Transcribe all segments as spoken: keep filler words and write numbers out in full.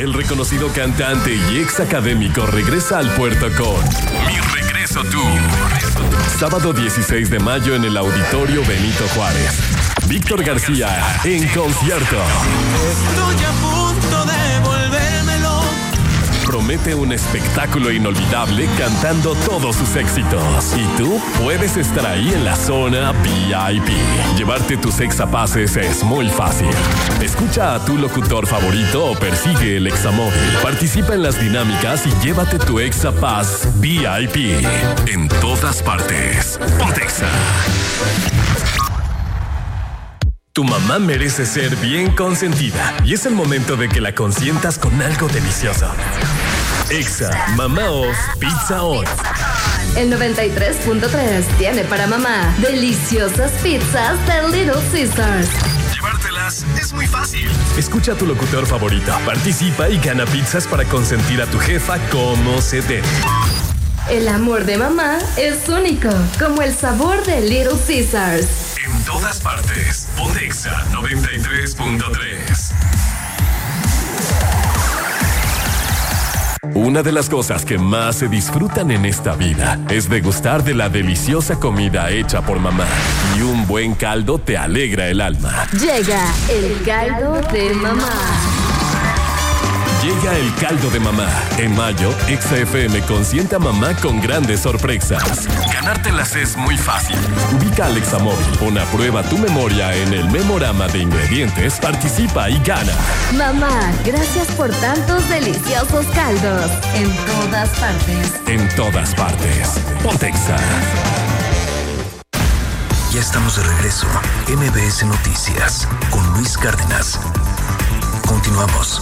El reconocido cantante y ex académico regresa al puerto con Mi Regreso Tour. Sábado dieciséis de mayo en el Auditorio Benito Juárez. Víctor García en concierto. Estoy a punto de volvérmelo. Promete un espectáculo inolvidable cantando todos sus éxitos. Y tú puedes estar ahí en la zona V I P. Llevarte tus exapases es muy fácil. Escucha a tu locutor favorito o persigue el examóvil. Participa en las dinámicas y llévate tu exapass V I P. En todas partes. Pontexa. Tu mamá merece ser bien consentida y es el momento de que la consientas con algo delicioso. Exa Mamá Off Pizza On. El noventa y tres punto tres tiene para mamá deliciosas pizzas de Little Caesars. Llevártelas es muy fácil. Escucha a tu locutor favorito, participa y gana pizzas para consentir a tu jefa como se debe. El amor de mamá es único, como el sabor de Little Caesars. En todas partes. Pontexa noventa y tres punto tres. Una de las cosas que más se disfrutan en esta vida es degustar de la deliciosa comida hecha por mamá. Y un buen caldo te alegra el alma. Llega el caldo de mamá. Llega el caldo de mamá. En mayo, Exa F M consiente a mamá con grandes sorpresas. Ganártelas es muy fácil. Ubica al Examóvil, pon a prueba tu memoria en el memorama de ingredientes, participa y gana. Mamá, gracias por tantos deliciosos caldos. En todas partes. En todas partes. Pontexa. Ya estamos de regreso. M B S Noticias con Luis Cárdenas. Continuamos.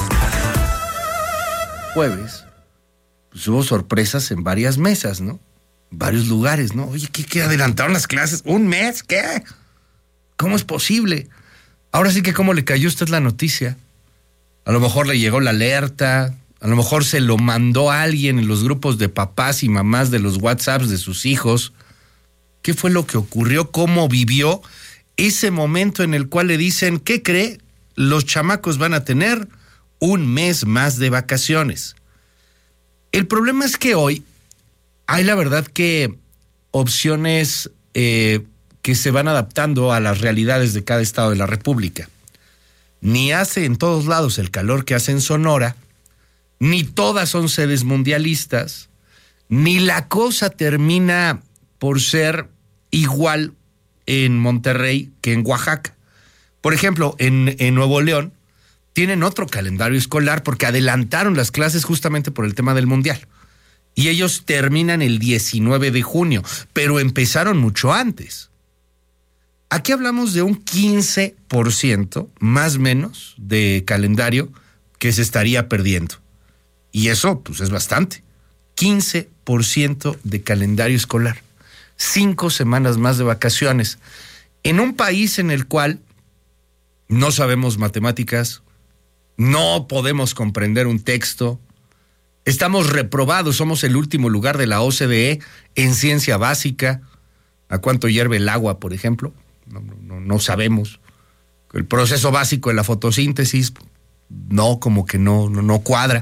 Jueves, pues hubo sorpresas en varias mesas, ¿no? Varios lugares, ¿no? Oye, ¿qué, qué adelantaron las clases? ¿Un mes? ¿Qué? ¿Cómo es posible? Ahora sí que cómo le cayó a usted la noticia. A lo mejor le llegó la alerta, a lo mejor se lo mandó a alguien en los grupos de papás y mamás de los WhatsApps de sus hijos. ¿Qué fue lo que ocurrió? ¿Cómo vivió ese momento en el cual le dicen, ¿qué cree? Los chamacos van a tener un mes más de vacaciones. El problema es que hoy hay la verdad que opciones eh, que se van adaptando a las realidades de cada estado de la República. Ni hace en todos lados el calor que hace en Sonora, ni todas son sedes mundialistas, ni la cosa termina por ser igual en Monterrey que en Oaxaca. Por ejemplo, en, en Nuevo León, tienen otro calendario escolar porque adelantaron las clases justamente por el tema del Mundial. Y ellos terminan el diecinueve de junio, pero empezaron mucho antes. Aquí hablamos de un quince por ciento, más o menos, de calendario que se estaría perdiendo. Y eso, pues, es bastante. quince por ciento de calendario escolar. Cinco semanas más de vacaciones. En un país en el cual no sabemos matemáticas, no podemos comprender un texto, estamos reprobados, somos el último lugar de la O C D E en ciencia básica. ¿A cuánto hierve el agua, por ejemplo? No, no, no sabemos. El proceso básico de la fotosíntesis, no, como que no, no, no cuadra.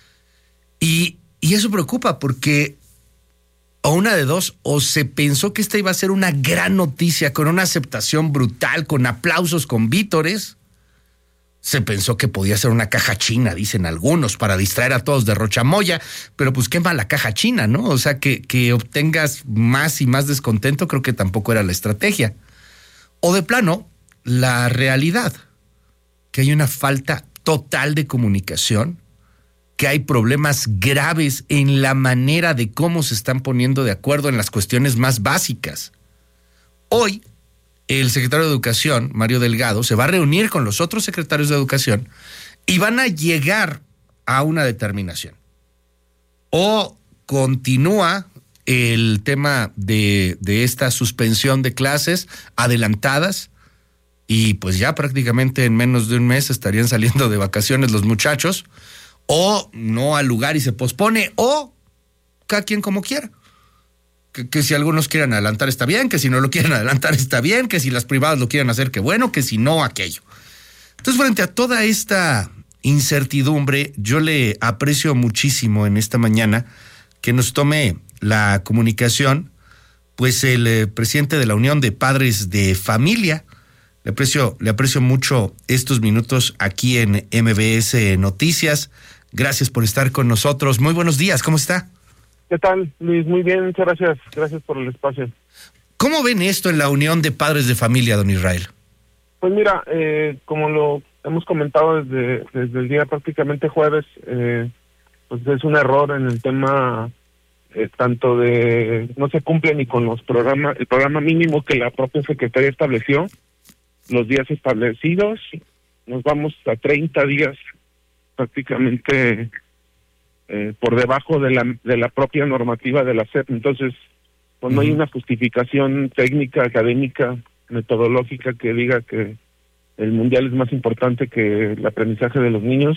Y, y eso preocupa porque, o una de dos, o se pensó que esta iba a ser una gran noticia con una aceptación brutal, con aplausos, con vítores. Se pensó que podía ser una caja china, dicen algunos, para distraer a todos de Rochamoya, pero pues qué mala caja china, ¿no? O sea, que, que obtengas más y más descontento, creo que tampoco era la estrategia. O de plano, la realidad, que hay una falta total de comunicación, que hay problemas graves en la manera de cómo se están poniendo de acuerdo en las cuestiones más básicas. Hoy, el secretario de Educación, Mario Delgado, se va a reunir con los otros secretarios de Educación y van a llegar a una determinación. O continúa el tema de, de esta suspensión de clases adelantadas y pues ya prácticamente en menos de un mes estarían saliendo de vacaciones los muchachos, o no al lugar y se pospone, o cada quien como quiera. Que, que si algunos quieren adelantar está bien, que si no lo quieren adelantar está bien, que si las privadas lo quieren hacer, que bueno, que si no, aquello. Entonces, frente a toda esta incertidumbre. Yo le aprecio muchísimo en esta mañana que nos tome la comunicación, pues el eh, presidente de la Unión de Padres de Familia. Le aprecio, le aprecio mucho estos minutos aquí en M B S Noticias. Gracias por estar con nosotros. Muy buenos días, ¿cómo está? ¿Qué tal, Luis? Muy bien, muchas gracias. Gracias por el espacio. ¿Cómo ven esto en la Unión de Padres de Familia, don Israel? Pues mira, eh, como lo hemos comentado desde, desde el día prácticamente jueves, eh, pues es un error en el tema eh, tanto de no se cumple ni con los programas, el programa mínimo que la propia Secretaría estableció, los días establecidos, nos vamos a treinta días prácticamente eh, por debajo de la de la propia normativa de la S E P. Entonces, pues no hay una justificación técnica, académica, metodológica que diga que el mundial es más importante que el aprendizaje de los niños.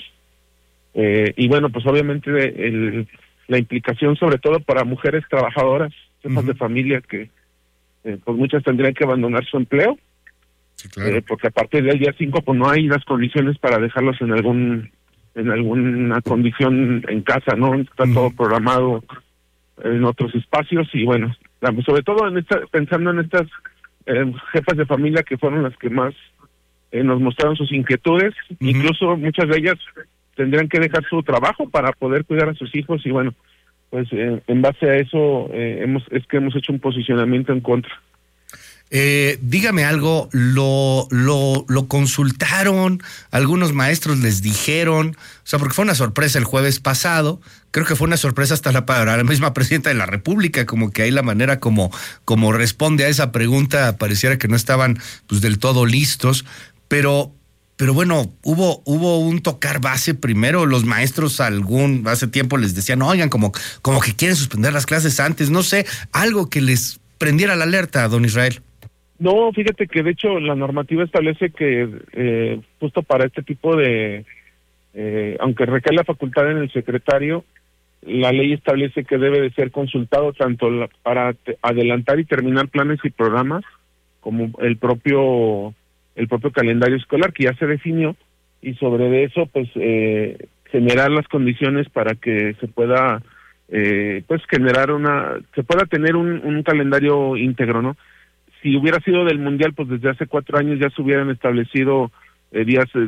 Eh, y bueno, pues obviamente el, la implicación sobre todo para mujeres trabajadoras, jefas uh-huh. de familia, que eh, pues muchas tendrían que abandonar su empleo, sí, claro. eh, porque a partir del día cinco pues no hay las condiciones para dejarlos en algún en alguna condición en casa, ¿no? Está uh-huh. todo programado en otros espacios y bueno, sobre todo en esta, pensando en estas eh, jefas de familia que fueron las que más eh, nos mostraron sus inquietudes, uh-huh. incluso muchas de ellas tendrían que dejar su trabajo para poder cuidar a sus hijos y bueno, pues eh, en base a eso eh, hemos es que hemos hecho un posicionamiento en contra. Eh, dígame algo, ¿lo, lo, lo consultaron? ¿Algunos maestros les dijeron? O sea, porque fue una sorpresa el jueves pasado, creo que fue una sorpresa hasta la, para la misma presidenta de la República, como que ahí la manera como, como responde a esa pregunta pareciera que no estaban pues del todo listos, pero... Pero bueno, hubo hubo un tocar base primero, los maestros algún hace tiempo les decían, oigan, como, como que quieren suspender las clases antes, no sé, algo que les prendiera la alerta, don Israel. No, fíjate que de hecho la normativa establece que eh, justo para este tipo de, eh, aunque recae la facultad en el secretario, la ley establece que debe de ser consultado tanto la, para te, adelantar y terminar planes y programas, como el propio... el propio calendario escolar que ya se definió y sobre eso pues eh, generar las condiciones para que se pueda eh, pues generar una se pueda tener un, un calendario íntegro, ¿no? Si hubiera sido del mundial pues desde hace cuatro años ya se hubieran establecido eh, días de,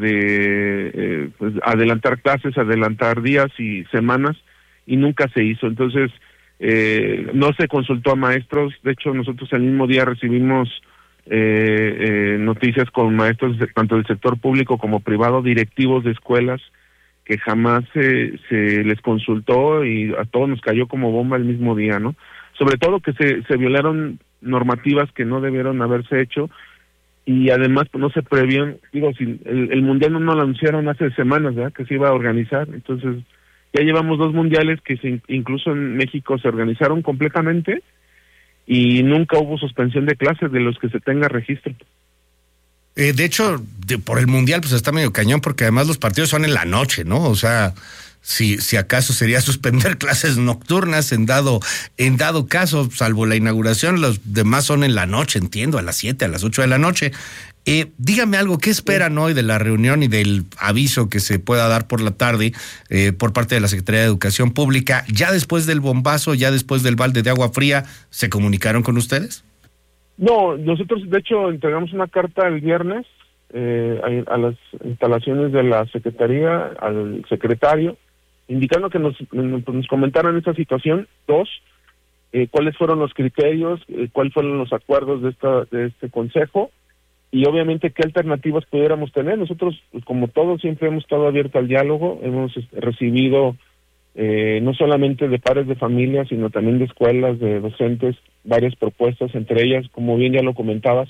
de eh, pues, adelantar clases, adelantar días y semanas y nunca se hizo. Entonces eh, no se consultó a maestros. De hecho nosotros el mismo día recibimos Eh, eh, noticias con maestros de, tanto del sector público como privado, directivos de escuelas, que jamás se, se les consultó y a todos nos cayó como bomba el mismo día, ¿no? Sobre todo que se, se violaron normativas que no debieron haberse hecho y además pues, no se previeron, digo, si el, el mundial no, no lo anunciaron hace semanas, ¿verdad? Que se iba a organizar, entonces ya llevamos dos mundiales que se, incluso en México se organizaron completamente y nunca hubo suspensión de clases de los que se tenga registro. Eh, de hecho, de, por el mundial pues está medio cañón porque además los partidos son en la noche, ¿no? O sea, si si acaso sería suspender clases nocturnas en dado en dado caso, salvo la inauguración, los demás son en la noche, entiendo, a las siete, a las ocho de la noche. Eh, dígame algo, ¿qué esperan hoy de la reunión y del aviso que se pueda dar por la tarde eh, por parte de la Secretaría de Educación Pública? ¿Ya después del bombazo, ya después del balde de agua fría, se comunicaron con ustedes? No, nosotros de hecho entregamos una carta el viernes eh, a, a las instalaciones de la Secretaría, al secretario, indicando que nos, nos comentaran esta situación. Dos, eh, cuáles fueron los criterios, eh, cuáles fueron los acuerdos de esta de este consejo, y obviamente qué alternativas pudiéramos tener. Nosotros, pues, como todos, siempre hemos estado abiertos al diálogo, hemos este, recibido eh, no solamente de padres de familia, sino también de escuelas, de docentes, varias propuestas, entre ellas, como bien ya lo comentabas,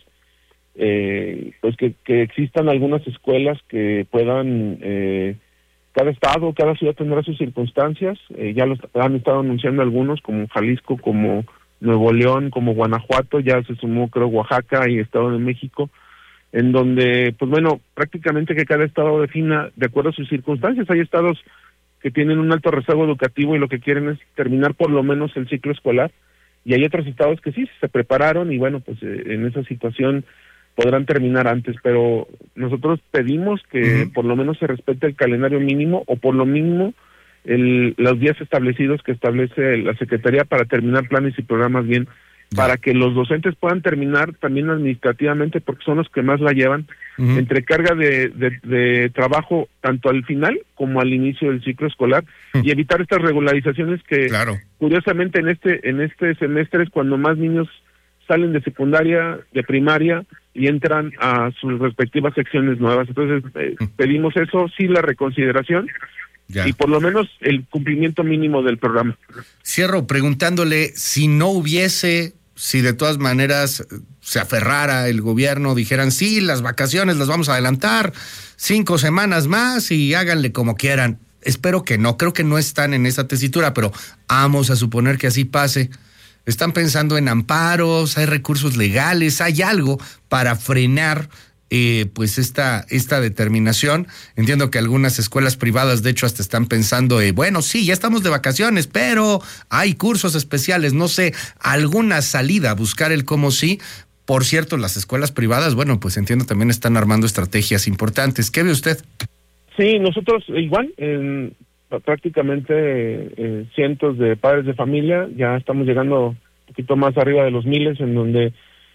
eh, pues que, que existan algunas escuelas que puedan, eh, cada estado, cada ciudad tendrá sus circunstancias, eh, ya lo han estado anunciando algunos, como Jalisco, como Nuevo León, como Guanajuato, ya se sumó creo Oaxaca y Estado de México, en donde, pues bueno, prácticamente que cada estado defina de acuerdo a sus circunstancias. Hay estados que tienen un alto rezago educativo y lo que quieren es terminar por lo menos el ciclo escolar, y hay otros estados que sí, se prepararon y bueno, pues eh, en esa situación podrán terminar antes, pero nosotros pedimos que uh-huh. por lo menos se respete el calendario mínimo o por lo mínimo el, los días establecidos que establece la Secretaría para terminar planes y programas bien, ya. Para que los docentes puedan terminar también administrativamente, porque son los que más la llevan, uh-huh. entre carga de, de, de trabajo tanto al final como al inicio del ciclo escolar, uh-huh. y evitar estas regularizaciones que claro. curiosamente en este en este semestre es cuando más niños salen de secundaria, de primaria y entran a sus respectivas secciones nuevas. Entonces eh, uh-huh. pedimos eso, sí la reconsideración. Ya. Y por lo menos el cumplimiento mínimo del programa. Cierro preguntándole si no hubiese, si de todas maneras se aferrara el gobierno, dijeran sí, las vacaciones las vamos a adelantar, cinco semanas más y háganle como quieran. Espero que no, creo que no están en esa tesitura, pero vamos a suponer que así pase. Están pensando en amparos, hay recursos legales, hay algo para frenar Eh, pues esta esta determinación. Entiendo que algunas escuelas privadas de hecho hasta están pensando, eh, bueno, sí, ya estamos de vacaciones, pero hay cursos especiales, no sé, alguna salida, buscar el cómo sí. Por cierto, las escuelas privadas, bueno, pues entiendo también están armando estrategias importantes. ¿Qué ve usted? Sí, nosotros igual, en prácticamente eh, cientos de padres de familia, ya estamos llegando un poquito más arriba de los miles en donde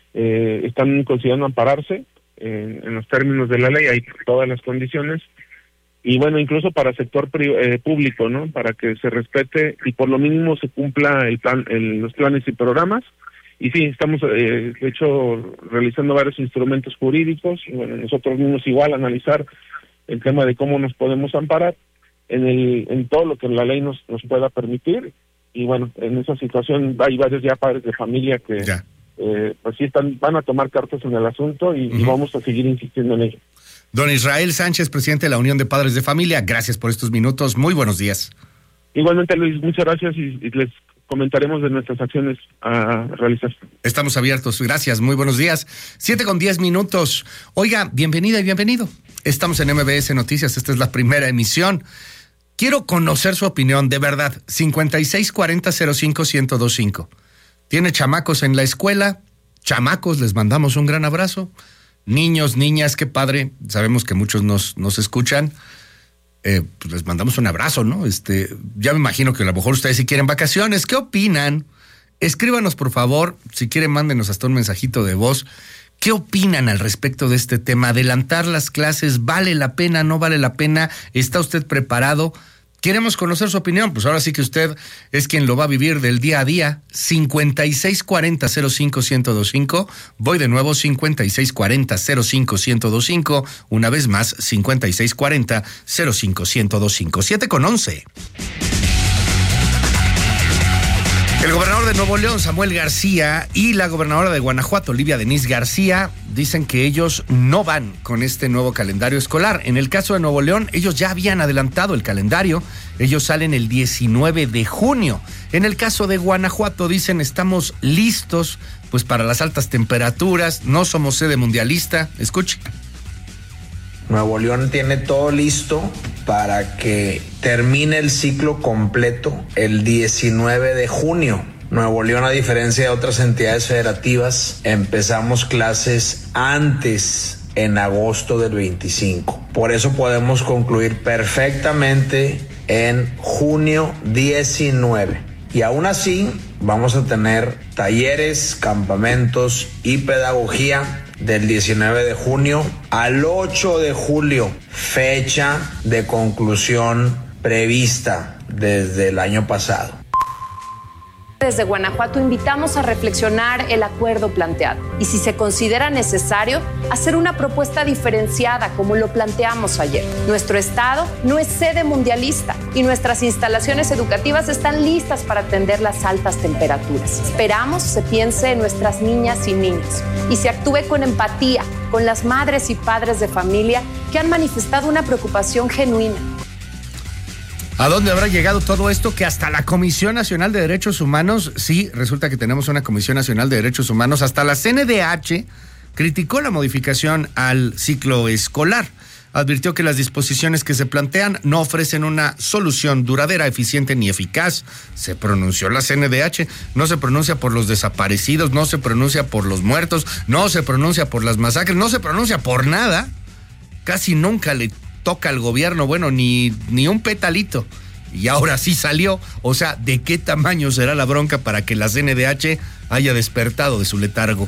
eh, están considerando ampararse En, en los términos de la ley, hay todas las condiciones, y bueno, incluso para el sector pri- eh, público, ¿no? Para que se respete y por lo mínimo se cumpla el plan, el, los planes y programas. Y sí, estamos, eh, de hecho, realizando varios instrumentos jurídicos, y bueno, nosotros mismos igual analizar el tema de cómo nos podemos amparar en el en todo lo que la ley nos, nos pueda permitir, y bueno, en esa situación hay varios ya padres de familia que... Ya. Eh, pues sí están, van a tomar cartas en el asunto y, uh-huh. y vamos a seguir insistiendo en ello. Don Israel Sánchez, presidente de la Unión de Padres de Familia, gracias por estos minutos, muy buenos días. Igualmente, Luis, muchas gracias y, y les comentaremos de nuestras acciones a realizar. Estamos abiertos, gracias, muy buenos días. Siete con diez minutos. Oiga, bienvenida y bienvenido. Estamos en M B S Noticias, esta es la primera emisión. Quiero conocer su opinión, de verdad, cincuenta y seis cuarenta cero cinco ciento veinticinco. ¿Tiene chamacos en la escuela? Chamacos, les mandamos un gran abrazo. Niños, niñas, qué padre. Sabemos que muchos nos, nos escuchan. Eh, pues les mandamos un abrazo, ¿no? Este, ya me imagino que a lo mejor ustedes si quieren vacaciones. ¿Qué opinan? Escríbanos, por favor. Si quieren, mándenos hasta un mensajito de voz. ¿Qué opinan al respecto de este tema? ¿Adelantar las clases vale la pena, no vale la pena? ¿Está usted preparado? Queremos conocer su opinión, pues ahora sí que usted es quien lo va a vivir del día a día. cincuenta y seis cuarenta cero cinco ciento veinticinco. Voy de nuevo, cincuenta y seis cuarenta cero cinco ciento veinticinco. Una vez más, cincuenta y seis cuarenta cero cinco ciento veinticinco. siete con once. El gobernador de Nuevo León, Samuel García, y la gobernadora de Guanajuato, Olivia Denise García, dicen que ellos no van con este nuevo calendario escolar. En el caso de Nuevo León, ellos ya habían adelantado el calendario. Ellos salen el diecinueve de junio. En el caso de Guanajuato, dicen, estamos listos pues para las altas temperaturas. No somos sede mundialista. Escuche. Nuevo León tiene todo listo para que termine el ciclo completo el diecinueve de junio. Nuevo León, a diferencia de otras entidades federativas, empezamos clases antes, en agosto del veinticinco. Por eso podemos concluir perfectamente en junio diecinueve. Y aún así, vamos a tener talleres, campamentos y pedagogía del diecinueve de junio al ocho de julio, fecha de conclusión prevista desde el año pasado. Desde Guanajuato invitamos a reflexionar el acuerdo planteado y, si se considera necesario, hacer una propuesta diferenciada como lo planteamos ayer. Nuestro estado no es sede mundialista y nuestras instalaciones educativas están listas para atender las altas temperaturas. Esperamos se piense en nuestras niñas y niños y se actúe con empatía con las madres y padres de familia que han manifestado una preocupación genuina. ¿A dónde habrá llegado todo esto? Que hasta la Comisión Nacional de Derechos Humanos, sí, resulta que tenemos una Comisión Nacional de Derechos Humanos, hasta la C N D H criticó la modificación al ciclo escolar. advirtió que las disposiciones que se plantean no ofrecen una solución duradera, eficiente ni eficaz. Se pronunció la C N D H, no se pronuncia por los desaparecidos, no se pronuncia por los muertos, no se pronuncia por las masacres, no se pronuncia por nada. Casi nunca le toca al gobierno, bueno, ni, ni un petalito. Y ahora sí salió. O sea, ¿de qué tamaño será la bronca para que la C N D H haya despertado de su letargo?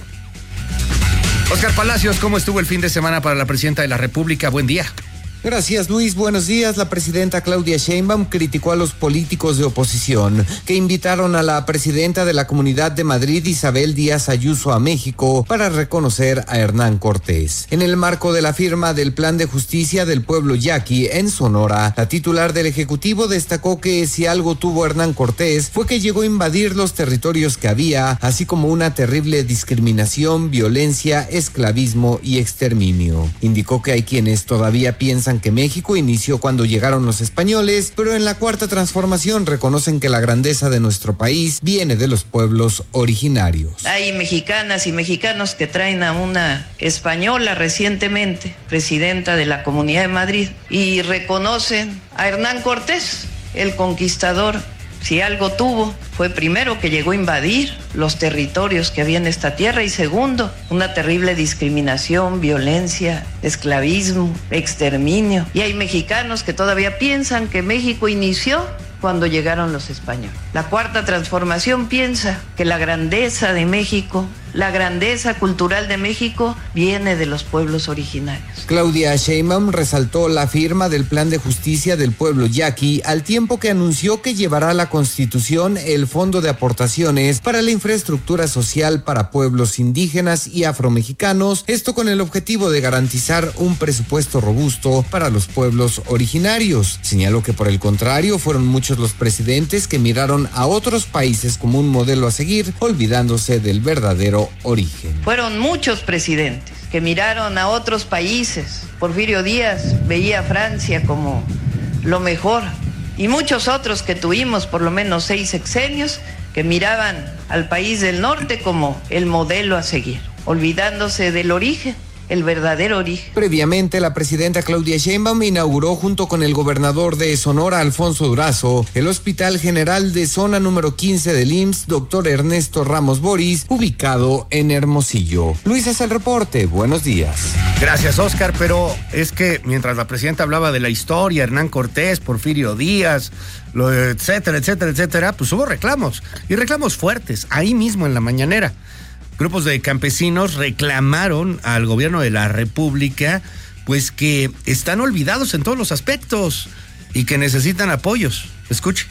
Óscar Palacios, ¿cómo estuvo el fin de semana para la presidenta de la República? Buen día. Gracias, Luis. Buenos días. La presidenta Claudia Sheinbaum criticó a los políticos de oposición que invitaron a la presidenta de la Comunidad de Madrid, Isabel Díaz Ayuso, a México para reconocer a Hernán Cortés. En el marco de la firma del Plan de Justicia del Pueblo Yaqui en Sonora, la titular del Ejecutivo destacó que si algo tuvo Hernán Cortés fue que llegó a invadir los territorios que había, así como una terrible discriminación, violencia, esclavismo y exterminio. Indicó que hay quienes todavía piensan que México inició cuando llegaron los españoles, pero en la Cuarta Transformación reconocen que la grandeza de nuestro país viene de los pueblos originarios. Hay mexicanas y mexicanos que traen a una española recientemente, presidenta de la Comunidad de Madrid, y reconocen a Hernán Cortés, el conquistador. Si algo tuvo, fue primero que llegó a invadir los territorios que había en esta tierra y segundo, una terrible discriminación, violencia, esclavismo, exterminio. Y hay mexicanos que todavía piensan que México inició cuando llegaron los españoles. La Cuarta Transformación piensa que la grandeza de México, la grandeza cultural de México viene de los pueblos originarios. Claudia Sheinbaum resaltó la firma del Plan de Justicia del Pueblo Yaqui al tiempo que anunció que llevará a la Constitución el Fondo de Aportaciones para la Infraestructura Social para Pueblos Indígenas y Afromexicanos, esto con el objetivo de garantizar un presupuesto robusto para los pueblos originarios. Señaló que por el contrario fueron muchos los presidentes que miraron a otros países como un modelo a seguir, olvidándose del verdadero origen. Fueron muchos presidentes que miraron a otros países. Porfirio Díaz veía a Francia como lo mejor y muchos otros que tuvimos por lo menos seis sexenios que miraban al país del norte como el modelo a seguir, olvidándose del origen. El verdadero origen. Previamente, la presidenta Claudia Sheinbaum inauguró junto con el gobernador de Sonora, Alfonso Durazo, el Hospital General de Zona número quince del I M S S, doctor Ernesto Ramos Boris, ubicado en Hermosillo. Luis es el reporte. Buenos días. Gracias, Óscar, pero es que mientras la presidenta hablaba de la historia, Hernán Cortés, Porfirio Díaz, lo, etcétera, etcétera, etcétera, pues hubo reclamos, y reclamos fuertes, ahí mismo en la mañanera. Grupos de campesinos reclamaron al gobierno de la República pues que están olvidados en todos los aspectos y que necesitan apoyos. Escuche.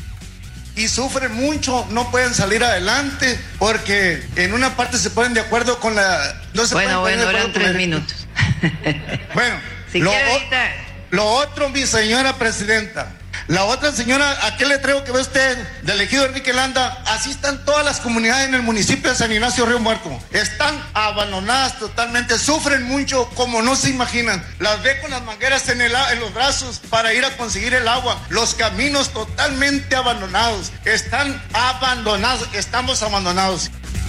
Y sufren mucho, no pueden salir adelante porque en una parte se ponen de acuerdo con la... No se bueno, bueno, eran tres el... minutos. Bueno, si lo, ahorita... lo otro, mi señora presidenta. La otra señora, aquel letrero que ve usted del ejido Enrique Landa, así están todas las comunidades en el municipio de San Ignacio Río Muerto. Están abandonadas totalmente, sufren mucho como no se imaginan. Las ve con las mangueras en, el, en los brazos para ir a conseguir el agua. Los caminos totalmente abandonados. Están abandonados, estamos abandonados.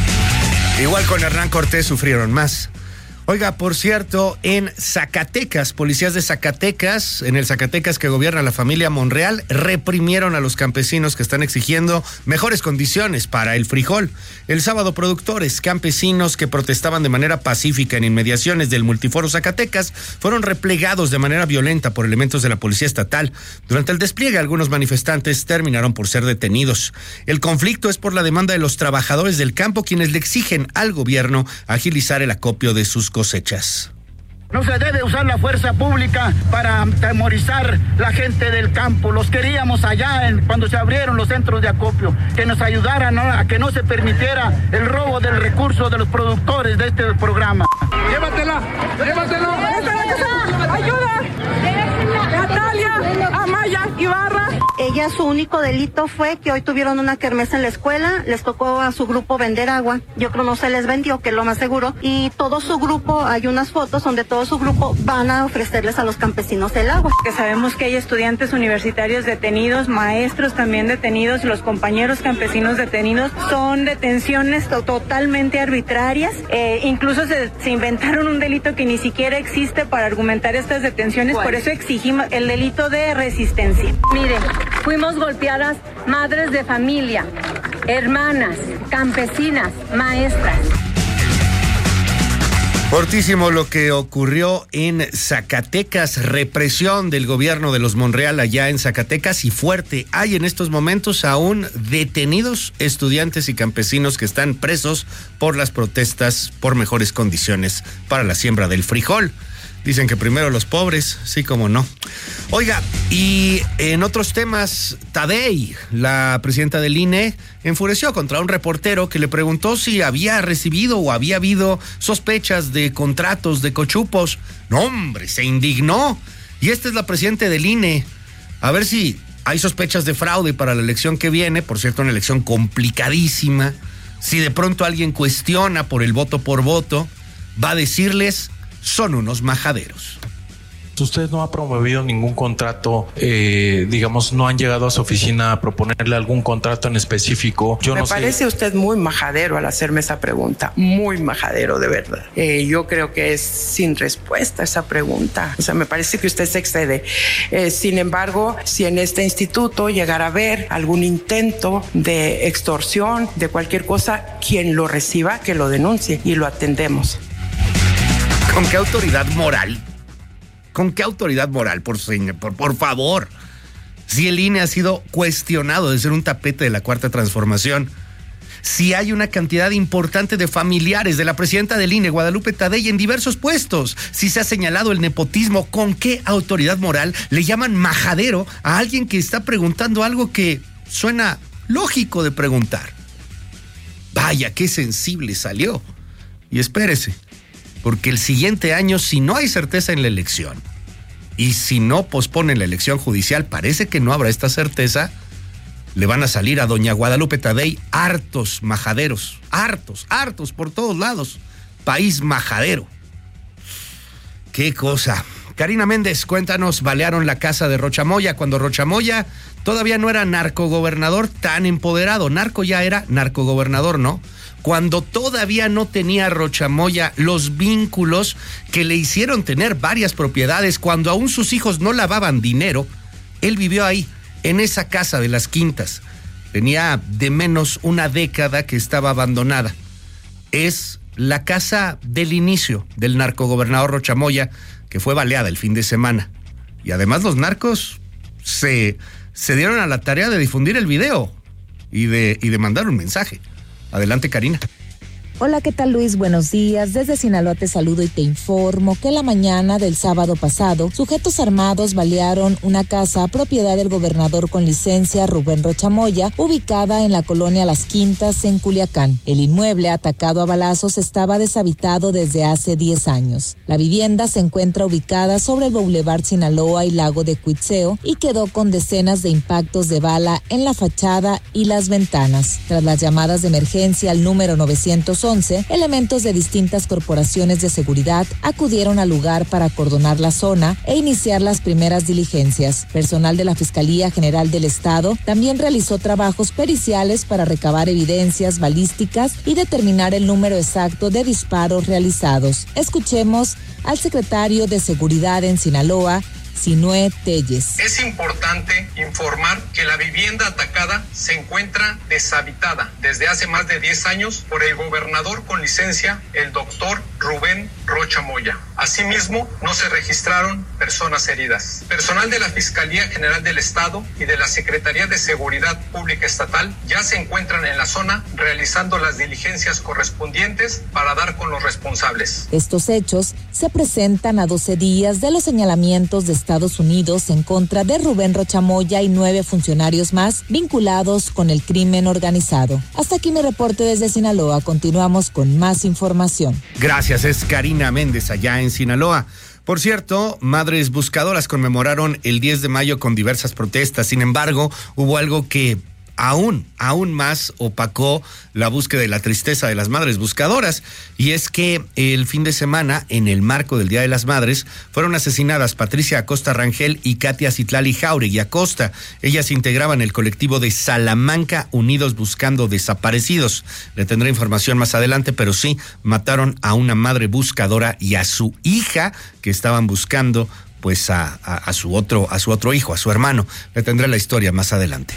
Igual con Hernán Cortés sufrieron más. Oiga, por cierto, en Zacatecas, policías de Zacatecas, en el Zacatecas que gobierna la familia Monreal, reprimieron a los campesinos que están exigiendo mejores condiciones para el frijol. El sábado, productores campesinos que protestaban de manera pacífica en inmediaciones del Multiforo Zacatecas fueron replegados de manera violenta por elementos de la policía estatal. Durante el despliegue, algunos manifestantes terminaron por ser detenidos. El conflicto es por la demanda de los trabajadores del campo, quienes le exigen al gobierno agilizar el acopio de sus cosechas. No se debe usar la fuerza pública para atemorizar la gente del campo. Los queríamos allá en, cuando se abrieron los centros de acopio, que nos ayudaran, ¿no?, a que no se permitiera el robo del recurso de los productores de este programa. Llévatela, llévatela. ¡Ayuda! Natalia Amaya Ibarra. ella su único delito fue que hoy tuvieron una kermés en la escuela, les tocó a su grupo vender agua, yo creo no se les vendió, que es lo más seguro, y todo su grupo, hay unas fotos donde todo su grupo van a ofrecerles a los campesinos el agua. Que sabemos que hay estudiantes universitarios detenidos, maestros también detenidos, los compañeros campesinos detenidos, son detenciones to- totalmente arbitrarias, eh, incluso se, se inventaron un delito que ni siquiera existe para argumentar estas detenciones. ¿Cuál? Por eso exigimos el delito de resistencia. Miren, fuimos golpeadas madres de familia, hermanas, campesinas, maestras. Fortísimo lo que ocurrió en Zacatecas, represión del gobierno de los Monreal allá en Zacatecas, y fuerte. Hay en estos momentos aún detenidos estudiantes y campesinos que están presos por las protestas por mejores condiciones para la siembra del frijol. Dicen que primero los pobres, sí como no. Oiga, y en otros temas, Tadei, la presidenta del I N E, enfureció contra un reportero que le preguntó si había recibido o había habido sospechas de contratos de cochupos. No, hombre, se indignó. Y esta es la presidenta del I N E. A ver si hay sospechas de fraude para la elección que viene, por cierto, una elección complicadísima. Si de pronto alguien cuestiona por el voto por voto, va a decirles: son unos majaderos. Usted no ha promovido ningún contrato, eh, digamos, no han llegado a su oficina a proponerle algún contrato en específico. Yo Me no parece sé. usted muy majadero al hacerme esa pregunta, muy majadero, de verdad. Eh, yo creo que es sin respuesta esa pregunta. O sea, me parece que usted se excede. Eh, sin embargo, si en este instituto llegara a haber algún intento de extorsión, de cualquier cosa, quien lo reciba, que lo denuncie y lo atendemos. ¿Con qué autoridad moral? ¿Con qué autoridad moral? Por, por, por favor. Si el I N E ha sido cuestionado de ser un tapete de la Cuarta Transformación, si hay una cantidad importante de familiares de la presidenta del I N E, Guadalupe Tadei, en diversos puestos, si se ha señalado el nepotismo, ¿con qué autoridad moral le llaman majadero a alguien que está preguntando algo que suena lógico de preguntar? Vaya, qué sensible salió. Y espérese, porque el siguiente año, si no hay certeza en la elección y si no posponen la elección judicial, parece que no habrá esta certeza, le van a salir a doña Guadalupe Tadei hartos majaderos, hartos, hartos por todos lados. País majadero. Qué cosa. Karina Méndez, cuéntanos, balearon la casa de Rocha Moya cuando Rocha Moya todavía no era narcogobernador tan empoderado. Narco ya era narcogobernador, ¿no? Cuando todavía no tenía Rocha Moya los vínculos que le hicieron tener varias propiedades, cuando aún sus hijos no lavaban dinero, él vivió ahí, en esa casa de las Quintas. Tenía de menos una década que estaba abandonada. Es la casa del inicio del narcogobernador Rocha Moya, que fue baleada el fin de semana. Y además los narcos se, se dieron a la tarea de difundir el video y de, y de mandar un mensaje. Adelante, Karina. Hola, ¿qué tal, Luis? Buenos días. Desde Sinaloa te saludo y te informo que la mañana del sábado pasado, sujetos armados balearon una casa propiedad del gobernador con licencia Rubén Rocha Moya, ubicada en la colonia Las Quintas en Culiacán. El inmueble atacado a balazos estaba deshabitado desde hace diez años. La vivienda se encuentra ubicada sobre el Boulevard Sinaloa y Lago de Cuitzeo y quedó con decenas de impactos de bala en la fachada y las ventanas. Tras las llamadas de emergencia al número novecientos once, elementos de distintas corporaciones de seguridad acudieron al lugar para acordonar la zona e iniciar las primeras diligencias. Personal de la Fiscalía General del Estado también realizó trabajos periciales para recabar evidencias balísticas y determinar el número exacto de disparos realizados. Escuchemos al secretario de Seguridad en Sinaloa, Sinue Telles. Es importante informar que la vivienda atacada se encuentra deshabitada desde hace más de diez años por el gobernador con licencia, el doctor Rubén Rocha Moya. Asimismo, no se registraron personas heridas. Personal de la Fiscalía General del Estado y de la Secretaría de Seguridad Pública Estatal ya se encuentran en la zona realizando las diligencias correspondientes para dar con los responsables. Estos hechos se presentan a doce días de los señalamientos de Estados Unidos en contra de Rubén Rocha Moya y nueve funcionarios más vinculados con el crimen organizado. Hasta aquí mi reporte desde Sinaloa. Continuamos con más información. Gracias, es Karina Méndez allá en Sinaloa. Por cierto, Madres Buscadoras conmemoraron el diez de mayo con diversas protestas. Sin embargo, hubo algo que aún, aún más opacó la búsqueda de la tristeza de las Madres Buscadoras, y es que el fin de semana, en el marco del Día de las Madres, fueron asesinadas Patricia Acosta Rangel y Katia Citlali Jauregui Acosta. Ellas integraban el colectivo de Salamanca Unidos Buscando Desaparecidos. Le tendré información más adelante, pero sí, mataron a una madre buscadora y a su hija, que estaban buscando pues a, a, a su otro, a su otro hijo, a su hermano. Le tendré la historia más adelante.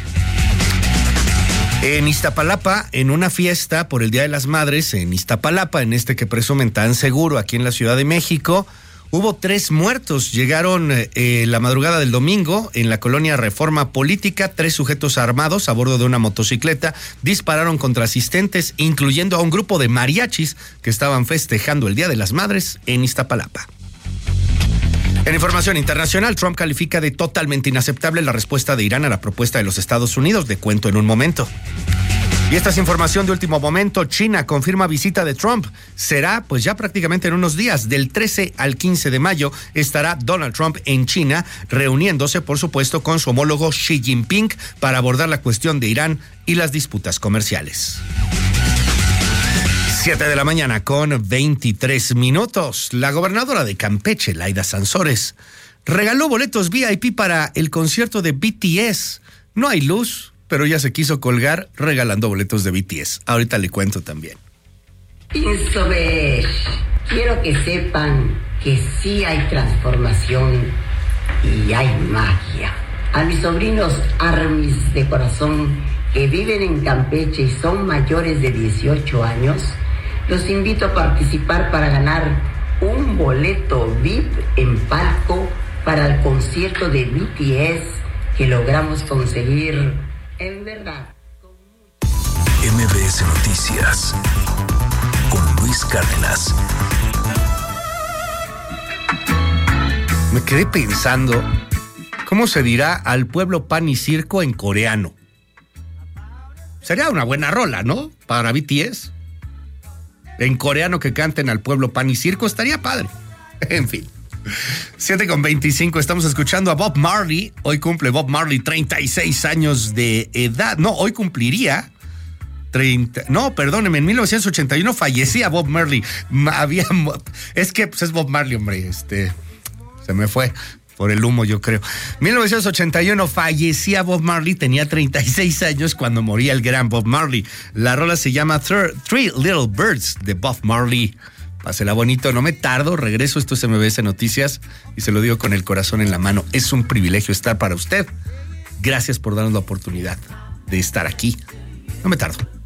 En Iztapalapa, en una fiesta por el Día de las Madres, en Iztapalapa, en este que presumen tan seguro aquí en la Ciudad de México, hubo tres muertos. Llegaron eh, la madrugada del domingo en la colonia Reforma Política. Tres sujetos armados a bordo de una motocicleta dispararon contra asistentes, incluyendo a un grupo de mariachis que estaban festejando el Día de las Madres en Iztapalapa. En información internacional, Trump califica de totalmente inaceptable la respuesta de Irán a la propuesta de los Estados Unidos. De cuento en un momento. Y esta es información de último momento. China confirma visita de Trump. Será pues ya prácticamente en unos días. Del trece al quince de mayo estará Donald Trump en China, reuniéndose por supuesto con su homólogo Xi Jinping para abordar la cuestión de Irán y las disputas comerciales. siete de la mañana con veintitrés minutos. La gobernadora de Campeche, Laida Sansores, regaló boletos V I P para el concierto de B T S. No hay luz, pero ella se quiso colgar regalando boletos de B T S. Ahorita le cuento también. Insobesh, quiero que sepan que sí hay transformación y hay magia. A mis sobrinos Armis de corazón que viven en Campeche y son mayores de dieciocho años, los invito a participar para ganar un boleto V I P en palco para el concierto de B T S que logramos conseguir en verdad. M B S Noticias con Luis Cárdenas. Me quedé pensando, ¿cómo se dirá al pueblo pan y circo en coreano? Sería una buena rola, ¿no? Para B T S. En coreano que canten al pueblo pan y circo estaría padre. En fin. siete con veinticinco, estamos escuchando a Bob Marley. Hoy cumple Bob Marley treinta y seis años de edad. No, hoy cumpliría treinta. No, perdóneme, en mil novecientos ochenta y uno fallecía Bob Marley. Había, es que pues es Bob Marley, hombre. Este, se me fue. Por el humo, yo creo. mil novecientos ochenta y uno fallecía Bob Marley, tenía treinta y seis años cuando moría el gran Bob Marley. La rola se llama Three Little Birds de Bob Marley. Pásela bonito, no me tardo, regreso, esto es M B S Noticias y se lo digo con el corazón en la mano. Es un privilegio estar para usted. Gracias por darnos la oportunidad de estar aquí. No me tardo.